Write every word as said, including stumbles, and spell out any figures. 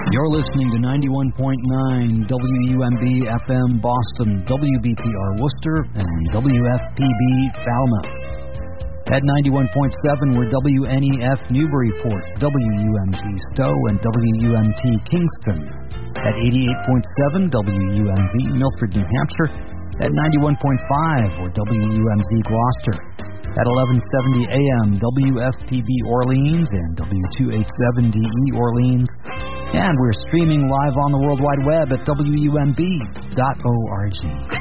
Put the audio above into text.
You're listening to ninety-one point nine W U M B F M Boston, W B P R Worcester, and W F P B Falmouth. At ninety-one point seven, we're W N E F Newburyport, W U M T Stowe, and W U M T Kingston. At eighty-eight point seven, W U M V Milford, New Hampshire. At ninety-one point five, we're W U M Z Gloucester. At eleven seventy A M, W F P B Orleans and W two eighty-seven D E Orleans. And we're streaming live on the World Wide Web at W U M B dot org.